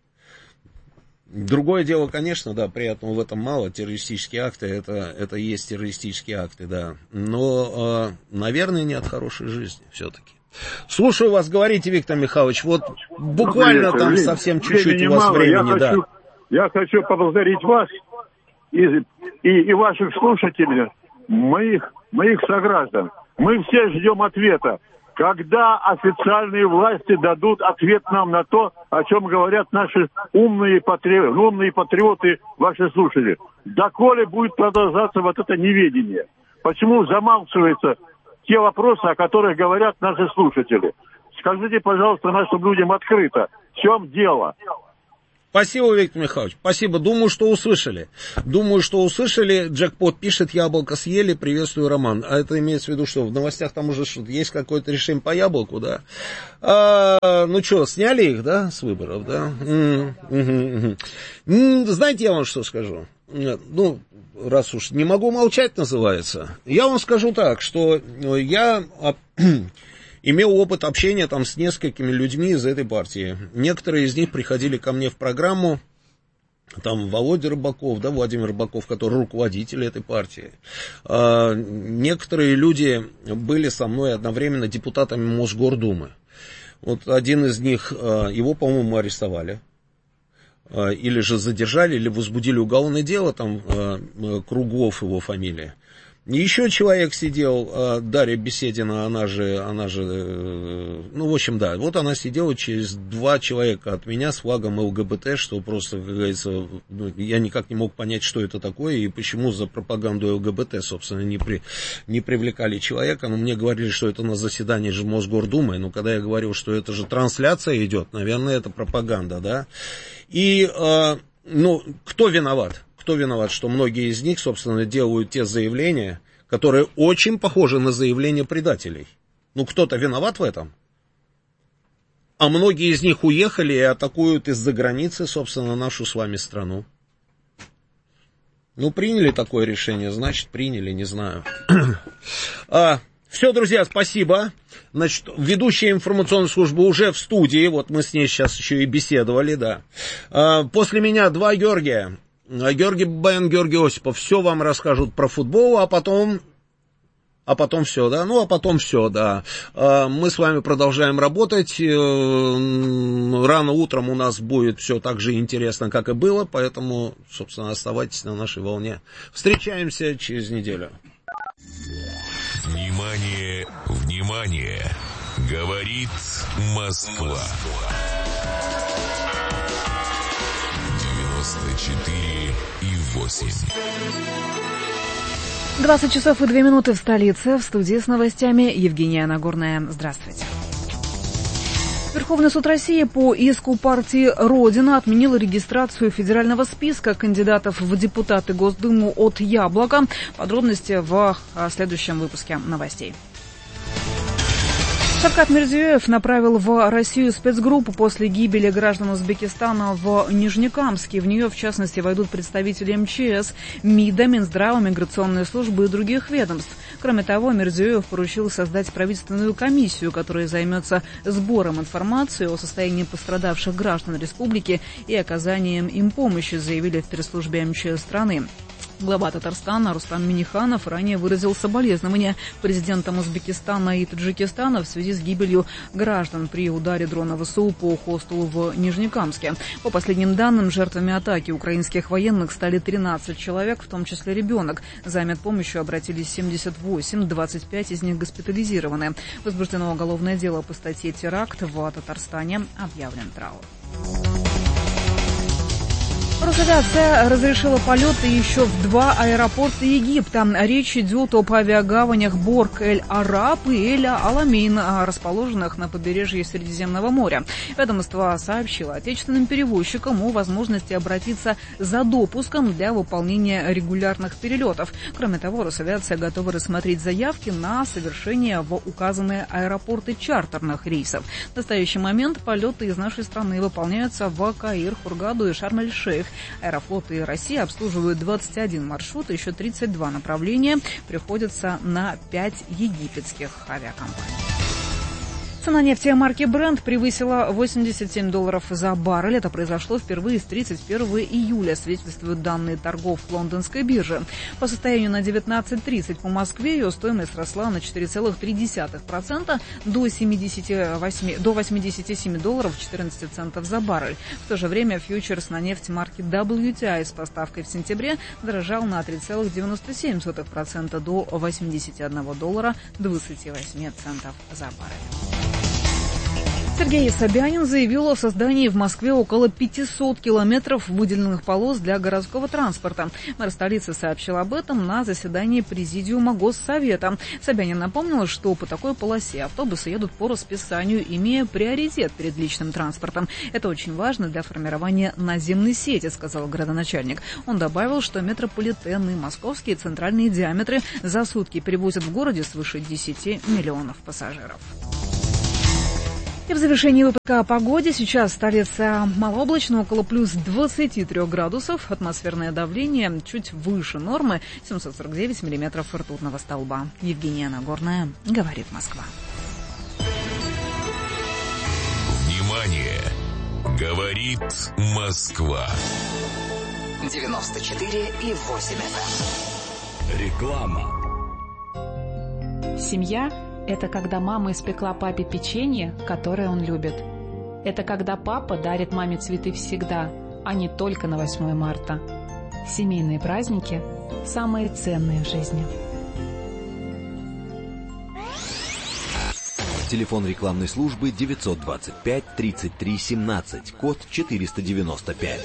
Другое дело, конечно, да, приятного в этом мало. Террористические акты, это и есть террористические акты, да. Но, наверное, не от хорошей жизни все-таки. Слушаю вас, говорите, Виктор Михайлович. Вот буквально там совсем чуть-чуть у вас времени, да. Я хочу поблагодарить вас и ваших слушателей, моих сограждан. Мы все ждем ответа. Когда официальные власти дадут ответ нам на то, о чем говорят наши умные патриоты, ваши слушатели? Доколе будет продолжаться вот это неведение? Почему замалчиваются те вопросы, о которых говорят наши слушатели? Скажите, пожалуйста, нашим людям открыто, в чем дело? Спасибо, Виктор Михайлович. Спасибо. Думаю, что услышали. Джекпот пишет, яблоко съели. Приветствую, Роман. А это имеется в виду, что в новостях там уже что-то есть какое-то решение по яблоку, да? Ну что, сняли их, да, с выборов, да? Знаете, я вам что скажу? Ну, раз уж не могу молчать, называется. Я вам скажу так, что я имел опыт общения там с несколькими людьми из этой партии. Некоторые из них приходили ко мне в программу, там Володя Рыбаков, да, Владимир Рыбаков, который руководитель этой партии. Некоторые люди были со мной одновременно депутатами Мосгордумы. Вот один из них, его, по-моему, арестовали. Или же задержали, или возбудили уголовное дело, там Круглов его фамилия. Еще человек сидел, Дарья Беседина, она же, ну, в общем, да, вот она сидела через 2 человека от меня с флагом ЛГБТ, что просто, как говорится, ну, я никак не мог понять, что это такое, и почему за пропаганду ЛГБТ, собственно, не привлекали человека, но мне говорили, что это на заседании же Мосгордумы, но когда я говорил, что это же трансляция идет, наверное, это пропаганда, да, и, ну, кто виноват? Кто виноват, что многие из них, собственно, делают те заявления, которые очень похожи на заявления предателей? Ну, кто-то виноват в этом? А многие из них уехали и атакуют из-за границы, собственно, нашу с вами страну. Ну, приняли такое решение, значит, приняли, не знаю. Все, друзья, спасибо. Значит, ведущая информационной службы уже в студии, вот мы с ней сейчас еще и беседовали, да. После меня 2 Георгия. Георгий Бабаян, Георгий Осипов, все вам расскажут про футбол, а потом все, да, мы с вами продолжаем работать, рано утром у нас будет все так же интересно, как и было, поэтому, собственно, оставайтесь на нашей волне. Встречаемся через неделю. Внимание, внимание, говорит Москва. 94,8. 20 часов и 2 минуты в столице. В студии с новостями Евгения Нагорная. Здравствуйте. Верховный суд России по иску партии «Родина» отменил регистрацию федерального списка кандидатов в депутаты Госдумы от «Яблока». Подробности в следующем выпуске новостей. Шавкат Мирзиёев направил в Россию спецгруппу после гибели граждан Узбекистана в Нижнекамске. В нее, в частности, войдут представители МЧС, МИДа, Минздрава, миграционной службы и других ведомств. Кроме того, Мирзиёев поручил создать правительственную комиссию, которая займется сбором информации о состоянии пострадавших граждан республики и оказанием им помощи, заявили в пресс-службе МЧС страны. Глава Татарстана Рустам Минниханов ранее выразил соболезнования президентам Узбекистана и Таджикистана в связи с гибелью граждан при ударе дрона ВСУ по хостелу в Нижнекамске. По последним данным, жертвами атаки украинских военных стали 13 человек, в том числе ребенок. За медпомощью обратились 78, 25 из них госпитализированы. Возбуждено уголовное дело по статье «Теракт». В Татарстане объявлен траур. Росавиация разрешила полеты еще в 2 аэропорта Египта. Речь идет об авиагаванях Борг-эль-Араб и Эль-Аламейн, расположенных на побережье Средиземного моря. Ведомство сообщило отечественным перевозчикам о возможности обратиться за допуском для выполнения регулярных перелетов. Кроме того, Росавиация готова рассмотреть заявки на совершение в указанные аэропорты чартерных рейсов. В настоящий момент полеты из нашей страны выполняются в Каир, Хургаду и Шарм-эль-Шейх. Аэрофлот и Россия обслуживают 21 маршрут, еще 32 направления приходятся на 5 египетских авиакомпаний. Цена нефти марки Brent превысила $87 за баррель. Это произошло впервые с 31 июля, свидетельствуют данные торгов лондонской биржи. По состоянию на 19:30 по Москве ее стоимость росла на 4,3% до $87.14 за баррель. В то же время фьючерс на нефть марки WTI с поставкой в сентябре дорожал на 3,97% до $81.28 за баррель. Сергей Собянин заявил о создании в Москве около 500 километров выделенных полос для городского транспорта. Мэр столицы сообщил об этом на заседании Президиума Госсовета. Собянин напомнил, что по такой полосе автобусы едут по расписанию, имея приоритет перед личным транспортом. Это очень важно для формирования наземной сети, сказал градоначальник. Он добавил, что метрополитен и московские центральные диаметры за сутки перевозят в городе свыше 10 миллионов пассажиров. И в завершении выпуска о погоде. Сейчас столица малооблачно, около плюс 23 градусов. Атмосферное давление чуть выше нормы, 749 миллиметров ртутного столба. Евгения Нагорная, говорит Москва. Внимание! Говорит Москва. 94,8 FM. Реклама. Семья – это когда мама испекла папе печенье, которое он любит. Это когда папа дарит маме цветы всегда, а не только на 8 марта. Семейные праздники – самые ценные в жизни. Телефон рекламной службы 925 33 17, код 495.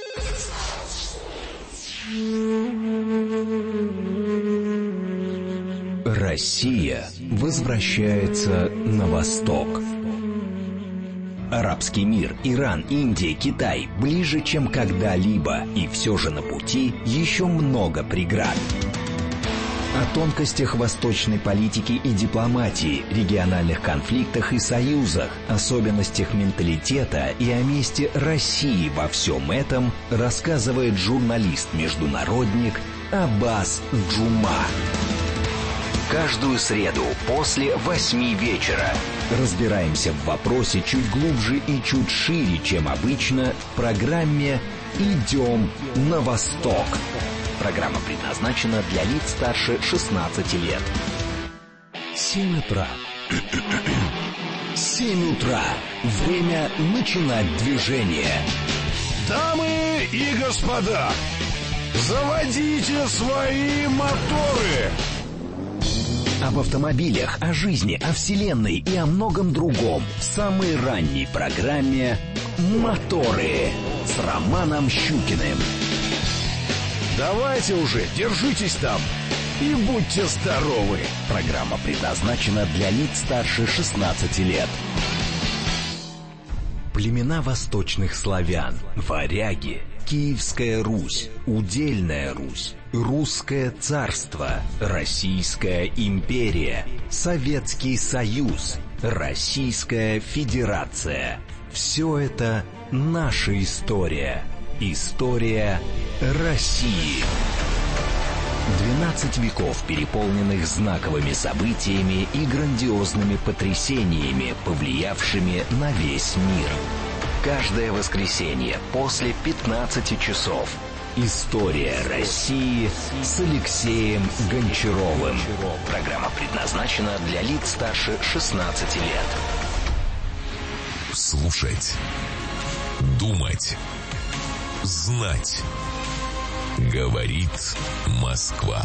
Россия возвращается на восток. Арабский мир, Иран, Индия, Китай ближе, чем когда-либо, и все же на пути еще много преград. О тонкостях восточной политики и дипломатии, региональных конфликтах и союзах, особенностях менталитета и о месте России во всем этом рассказывает журналист-международник Аббас Джума. Каждую среду после 8 вечера разбираемся в вопросе чуть глубже и чуть шире, чем обычно, в программе «Идем на восток». Программа предназначена для лиц старше 16 лет. 7 утра. 7 утра. Время начинать движение. Дамы и господа, заводите свои моторы. Об автомобилях, о жизни, о вселенной и о многом другом в самой ранней программе «Моторы» с Романом Щукиным. Давайте уже, держитесь там и будьте здоровы. Программа предназначена для лиц старше 16 лет. Племена восточных славян, варяги, Киевская Русь, Удельная Русь, Русское царство, Российская империя, Советский Союз, Российская Федерация. Все это наша история. История России. 12 веков, переполненных знаковыми событиями и грандиозными потрясениями, повлиявшими на весь мир. Каждое воскресенье после 15 часов. История России с Алексеем Гончаровым. Программа предназначена для лиц старше 16 лет. Слушать. Думать. Знать. Говорит Москва.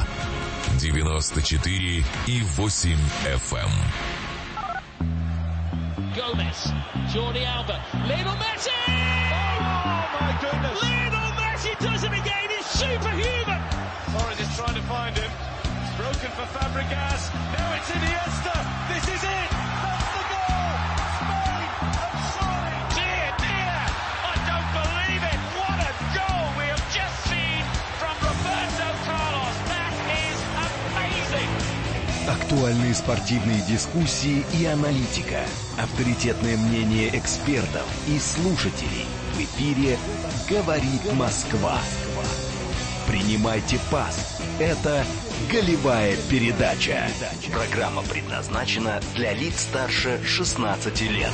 94,8 FM. Gomez, Jordi Alba, Lionel Messi! Oh my goodness! Lionel Messi does it again, he's superhuman! Torres is trying to find him, it's broken for Fabregas, now it's Iniesta, this is it! That's the goal! Spain have signed! Dear, dear, I don't believe it! What a goal we have just seen from Roberto Carlos! That is amazing! Актуальные спортивные дискуссии и аналитика. Авторитетное мнение экспертов и слушателей. В эфире «Говорит Москва». Принимайте пас. Это «Голевая передача». Программа предназначена для лиц старше 16 лет.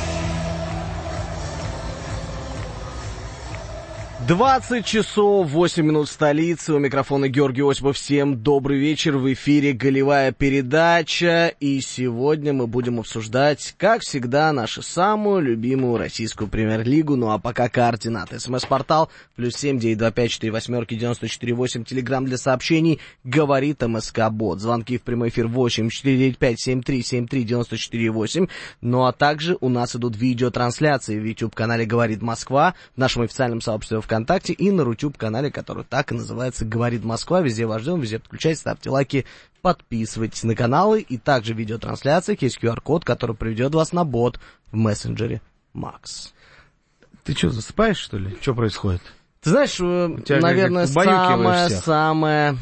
20 часов 8 минут в столице. У микрофона Георгий Осипов. Всем добрый вечер. В эфире «Голевая передача». И сегодня мы будем обсуждать, как всегда, нашу самую любимую российскую премьер-лигу. Ну а пока координаты. СМС-портал +7 925 48 94 8. Телеграм для сообщений. Говорит МСК-бот. Звонки в прямой эфир 8 495 73 73 94 8. Ну а также у нас идут видеотрансляции в YouTube-канале «Говорит Москва», в нашем официальном сообществе ВКонтакте и на Рутюб-канале, который так и называется «Говорит Москва». Везде вас ждем, везде подключайтесь, ставьте лайки, подписывайтесь на каналы. И также в видеотрансляциях есть QR-код, который приведет вас на бот в мессенджере Макс. Ты что, засыпаешь, что ли? Что происходит? Ты знаешь, наверное, самое...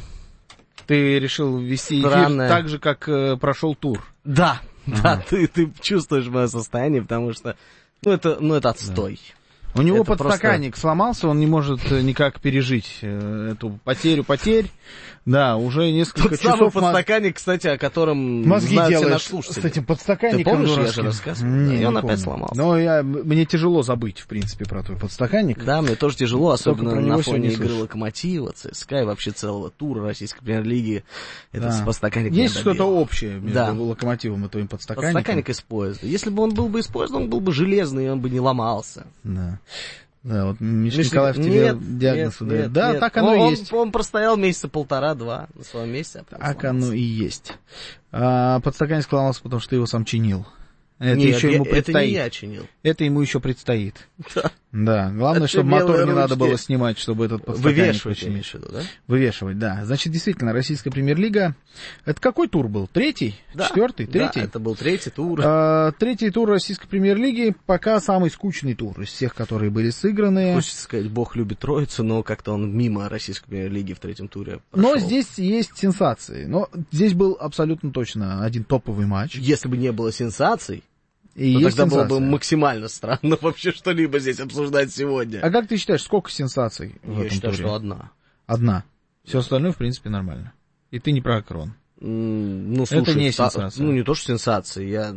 Ты решил вести эфир так же, как прошел тур? Да, да, ты чувствуешь мое состояние, потому что, это отстой. У него подстаканник сломался, он не может никак пережить эту потерю потерь. Да, уже несколько часов... Самый подстаканник, кстати, о котором мозги знают все наши наши слушатели. С этим подстаканником. Ты помнишь, я же рассказывал? И он опять сломался. Но мне тяжело забыть, в принципе, про твой подстаканник. Да, мне тоже тяжело, особенно на фоне игры Локомотива, ЦСКА и вообще целого тура российской премьер-лиги. Это с подстаканником. Есть что-то общее между Локомотивом и твоим подстаканником? Подстаканник из поезда. Если бы он был бы из поезда, он был бы железный, и он бы не ломался. Да. Да, вот Миша Николаев тебе диагноз ударил. Да, так оно и есть. Он простоял месяца 1,5-2 на своем месте. Так оно и есть. Подстаканник сломался, потому что ты его сам чинил. Это еще ему предстоит. Это не я чинил. Это ему еще предстоит. Да. Главное, чтобы мотор не надо было снимать, чтобы этот подстаканник починить. Вывешивать, да. Значит, действительно, российская премьер-лига. Это какой тур был? Третий? Четвертый? Третий? Да, это был третий тур. Третий тур российской премьер-лиги. Пока самый скучный тур из всех, которые были сыграны. Хочется сказать, Бог любит троицу, но как-то он мимо российской премьер-лиги в третьем туре прошел. Но здесь есть сенсации. Но здесь был абсолютно точно один топовый матч. Если бы не было сенсаций, но тогда было бы максимально странно вообще что-либо здесь обсуждать сегодня. А как ты считаешь, сколько сенсаций в этом туре? Я считаю, что одна. Одна. Все остальное, в принципе, нормально. И ты не про Акрон. Слушай, это не сенсация. Не то, что сенсация.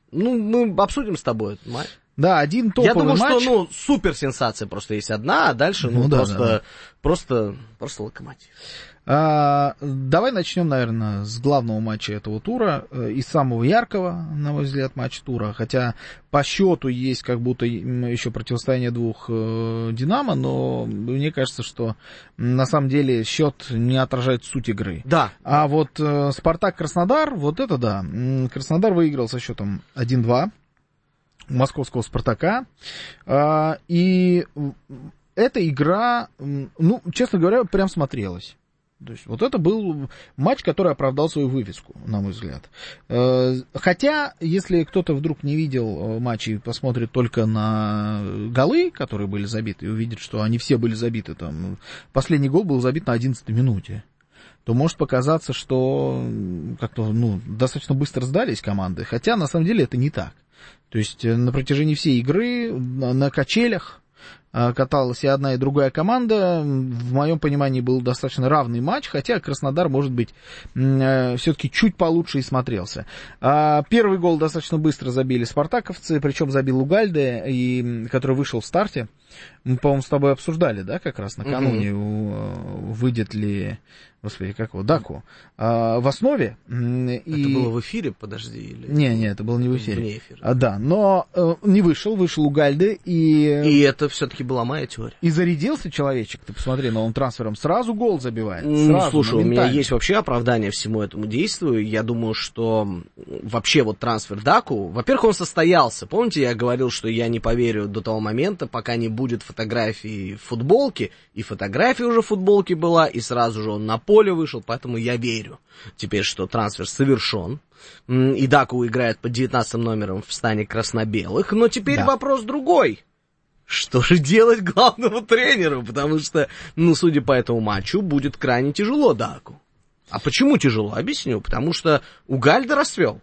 Мы обсудим с тобой этот матч. Да, один топовый матч. Я думаю, что, супер сенсация просто есть одна, а дальше, просто Локомотив. Давай начнем, наверное, с главного матча этого тура, и самого яркого, на мой взгляд, матча тура, хотя по счету есть как будто еще противостояние двух «Динамо», но мне кажется, что на самом деле счет не отражает суть игры. Да. А вот «Спартак-Краснодар», вот это да, Краснодар выиграл со счетом 1-2 московского «Спартака», и эта игра, честно говоря, прям смотрелась. То есть вот это был матч, который оправдал свою вывеску, на мой взгляд. Хотя, если кто-то вдруг не видел матч и посмотрит только на голы, которые были забиты, и увидит, что они все были забиты, там, последний гол был забит на 11-й минуте, то может показаться, что как-то, достаточно быстро сдались команды. Хотя, на самом деле, это не так. То есть на протяжении всей игры на качелях каталась и одна, и другая команда. В моем понимании был достаточно равный матч, хотя Краснодар, может быть, все-таки чуть получше и смотрелся. Первый гол достаточно быстро забили спартаковцы, причем забил Угальде, который вышел в старте. Мы, по-моему, с тобой обсуждали, да, как раз накануне, выйдет ли... Господи, как его? Даку. В основе. Это было в эфире, подожди? Или... Не, это было не в эфире. Вне эфира. Да, но не вышел Угальде. И это все-таки была моя теория. И зарядился человечек, ты посмотри, новым трансфером. Сразу гол забивает. Слушай, у меня есть вообще оправдание всему этому действию. Я думаю, что вообще вот трансфер Даку, во-первых, он состоялся. Помните, я говорил, что я не поверю до того момента, пока не будет фотографии футболки. И фотография уже футболки была, и сразу же он на поле вышел, поэтому я верю теперь, что трансфер совершен. И Даку играет под 19 номером в стане красно-белых. Но теперь вопрос другой. Что же делать главному тренеру? Потому что, судя по этому матчу, будет крайне тяжело Даку. А почему тяжело? Объясню. Потому что Угальде расцвел.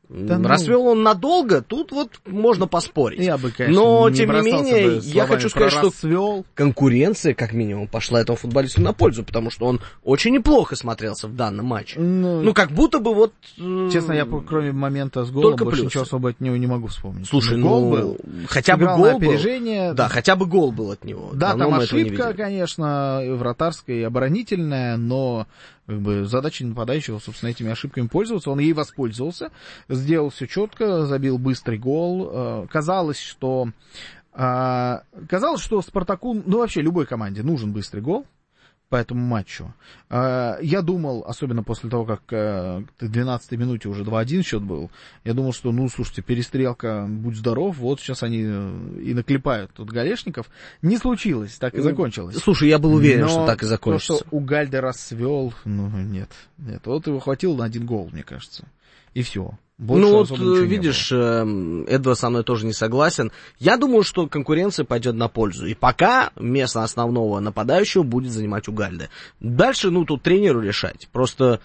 Расцвел он надолго, тут вот можно поспорить. Я бы, конечно, но, не тем не менее, я хочу сказать, что расцвел. Конкуренция, как минимум, пошла этому футболисту на пользу, потому что он очень неплохо смотрелся в данном матче. Ну, как будто бы вот... Честно, я кроме момента с голом больше ничего особо от него не могу вспомнить. Слушай, гол был. Хотя бы гол был. Да, хотя бы гол был от него. Да, там ошибка, конечно, вратарская и оборонительная, но... Как бы задача нападающего, собственно, этими ошибками пользоваться. Он ей воспользовался, сделал все четко, забил быстрый гол. Казалось, что Спартаку, ну вообще любой команде нужен быстрый гол по этому матчу. Я думал, особенно после того, как в 12-й минуте уже 2-1 счет был, я думал, что, ну, слушайте, перестрелка, будь здоров, вот сейчас они и наклепают тут голешников. Не случилось, так и закончилось. Слушай, я был уверен, что так и закончится. То, что Угальде расцвел, ну, нет. Вот его хватило на 1 гол, мне кажется. И все. Больше ну вот, видишь, Эдвард со мной тоже не согласен. Я думаю, что конкуренция пойдет на пользу. И пока место основного нападающего будет занимать Угальде. Дальше, ну, тут тренеру решать. Просто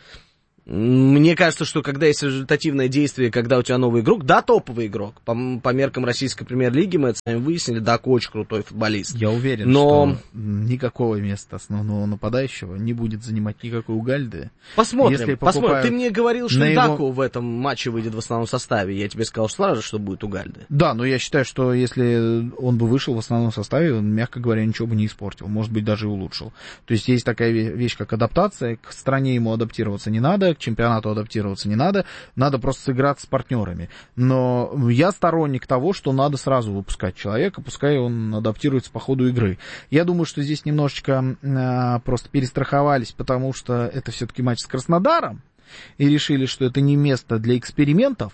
мне кажется, что когда есть результативное действие, когда у тебя новый игрок, да, топовый игрок. По меркам российской премьер-лиги мы это сами выяснили, да, очень крутой футболист. Я уверен, что никакого места основного нападающего не будет занимать никакой Угальде. Посмотрим. Ты мне говорил, что Даку в этом матче выйдет в основном составе. Я тебе сказал сразу, что будет Угальде. Да, но я считаю, что если он бы вышел в основном составе, он, мягко говоря, ничего бы не испортил. Может быть, даже и улучшил. То есть есть такая вещь, как адаптация. К стране ему адаптироваться не надо, к чемпионату адаптироваться не надо, надо просто сыграть с партнерами. Но я сторонник того, что надо сразу выпускать человека, пускай он адаптируется по ходу игры. Я думаю, что здесь немножечко просто перестраховались, потому что это все-таки матч с Краснодаром, и решили, что это не место для экспериментов.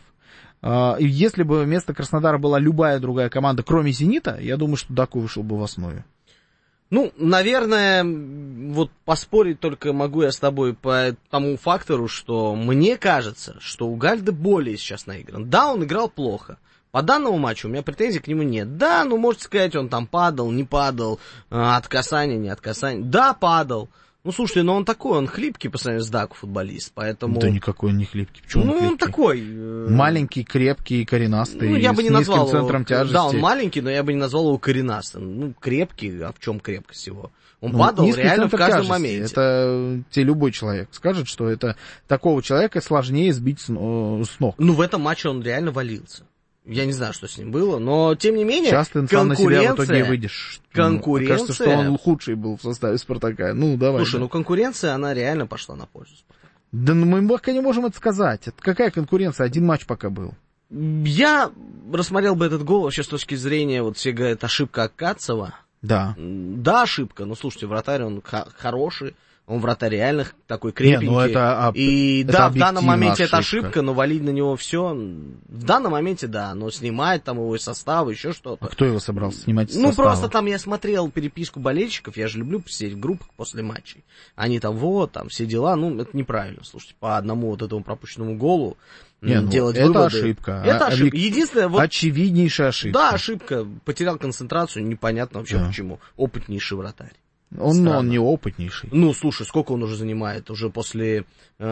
Если бы вместо Краснодара была любая другая команда, кроме «Зенита», я думаю, что Даку вышел бы в основе. Ну, наверное, вот поспорить только могу я с тобой по тому фактору, что мне кажется, что Угальде более сейчас наигран. Да, он играл плохо. По данному матчу у меня претензий к нему нет. Да, ну, можете сказать, он там падал, не падал, от касания, не от касания. Да, падал. Ну, слушайте, но он такой, он хлипкий по сравнению с Даку футболист, поэтому... Да никакой он не хлипкий. Почему он хлипкий? Он такой... Маленький, крепкий, коренастый, ну, я бы не с назвал низким центром тяжести. Да, он маленький, но я бы не назвал его коренастым. Ну, крепкий, а в чем крепкость его? Он падал реально в каждом моменте. Это тебе любой человек скажет, что это такого человека сложнее сбить с ног. Ну, в этом матче он реально валился. Я не знаю, что с ним было, но, тем не менее, сейчас ты сам на себя в итоге выйдешь. Конкуренция... Кажется, что он худший был в составе «Спартака». Ну, давай. Слушай, ну конкуренция, она реально пошла на пользу «Спартаку». Да ну, мы пока не можем это сказать. Это какая конкуренция? Один матч пока был. Я рассмотрел бы этот гол вообще с точки зрения, вот все говорят, ошибка Акацева. Да. Да, ошибка. Ну, слушайте, вратарь, он хороший. Он вратарь реально такой крепенький. Не, ну это и это да, в данном моменте ошибка. Это ошибка, но валить на него все. В данном моменте, да, но снимать там его из состава, еще что-то. А кто его собрался снимать из состава? Ну, просто там я смотрел переписку болельщиков, я же люблю посидеть в группах после матчей. Они там, вот, там, все дела, ну, это неправильно, слушайте, по одному вот этому пропущенному голу делать это выводы. Ошибка. Это ошибка. Единственное, вот... Очевиднейшая ошибка. Да, ошибка. Потерял концентрацию, непонятно вообще почему. Опытнейший вратарь. Он не опытнейший. Ну, слушай, сколько он уже занимает? Уже после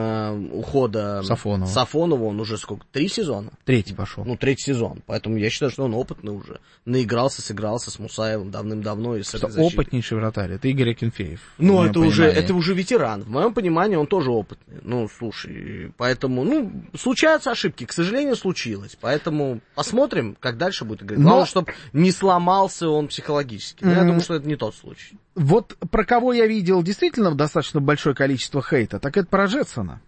ухода Сафонова он уже сколько? 3 сезона? 3 пошел. Ну, 3 сезон. Поэтому я считаю, что он опытный уже. Наигрался, сыгрался с Мусаевым давным-давно. И опытнейший вратарь. Это Игорь Акинфеев. Ну, это уже ветеран. В моем понимании он тоже опытный. Ну, слушай, поэтому, ну, случаются ошибки. К сожалению, случилось. Поэтому посмотрим, как дальше будет играть. Главное, чтобы не сломался он психологически. Но я думаю, что это не тот случай. Вот про кого я видел действительно достаточно большое количество хейта, так это про Джетсона,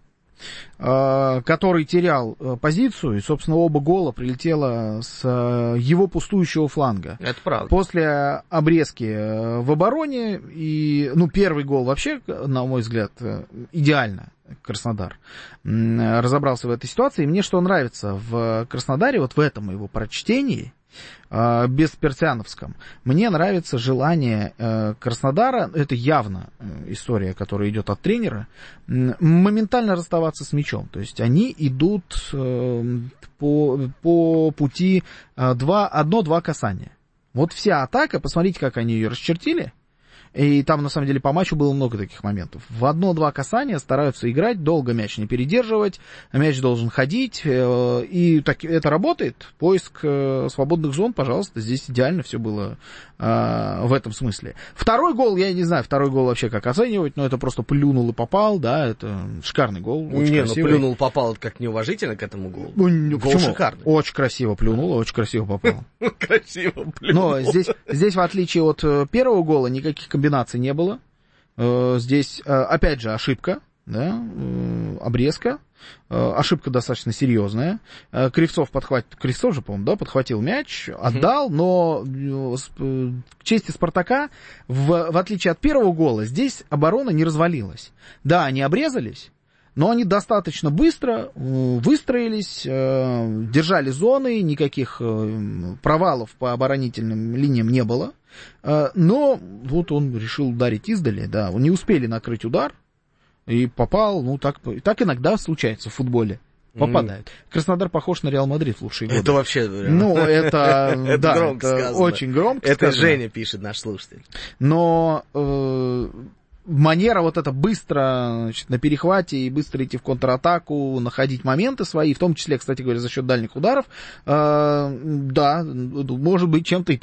который терял позицию, и, собственно, оба гола прилетело с его пустующего фланга. Это правда. После обрезки в обороне, и, ну, первый гол вообще, на мой взгляд, идеально Краснодар разобрался в этой ситуации. И мне что нравится в Краснодаре, вот в этом его прочтении, бесперсяновском, мне нравится желание Краснодара, это явно история, которая идет от тренера, моментально расставаться с мячом. То есть они идут по пути 1-2 касания. Вот вся атака, посмотрите, как они ее расчертили. И там, на самом деле, по матчу было много таких моментов. В 1-2 касания стараются играть, долго мяч не передерживать, мяч должен ходить, и так, это работает. Поиск свободных зон, пожалуйста, здесь идеально все было в этом смысле. Второй гол, я не знаю, второй гол вообще как оценивать, но это просто плюнул и попал, да, это шикарный гол, очень красивый. Ну плюнул, попал, это как неуважительно к этому голу. Гол шикарный. Очень красиво плюнул, очень красиво попал. Красиво плюнул. Но здесь, в отличие от первого гола, никаких комбинаций не было. Здесь, опять же, ошибка, да, обрезка. Ошибка достаточно серьезная. Кривцов же, по-моему, да, подхватил мяч, отдал, но к чести Спартака, в отличие от первого гола, здесь оборона не развалилась. Да, они обрезались, но они достаточно быстро выстроились, держали зоны, никаких провалов по оборонительным линиям не было. Но вот он решил ударить издали, да, не успели накрыть удар. И попал, ну, так иногда случается в футболе. Попадает. Краснодар похож на Реал Мадрид в лучшие годы. Это вообще... Ну, это... да, громко сказано. Очень громко это сказано. Женя пишет, наш слушатель. Но манера вот эта быстро, значит, на перехвате и быстро идти в контратаку, находить моменты свои, в том числе, кстати говоря, за счет дальних ударов, да, может быть, чем-то и